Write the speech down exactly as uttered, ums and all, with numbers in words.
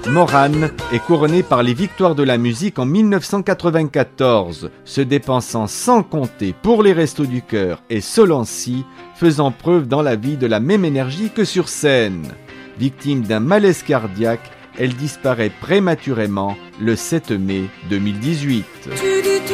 Morane est couronnée par les victoires de la musique en mille neuf cent quatre-vingt-quatorze, se dépensant sans compter pour les Restos du Cœur et Solancy, faisant preuve dans la vie de la même énergie que sur scène. Victime d'un malaise cardiaque, elle disparaît prématurément le sept mai deux mille dix-huit.